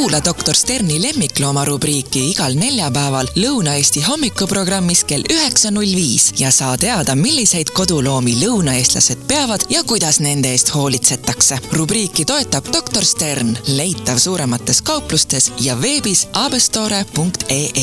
Kuula Dr. Sterni lemmiklooma rubriiki igal neljapäeval Lõuna-Eesti hommikuprogrammis kell 9.05 ja saa teada, milliseid koduloomi lõunaeestlased peavad ja kuidas nende eest hoolitsetakse. Rubriiki toetab Dr. Stern, leitav suuremates kauplustes ja veebis abestore.ee.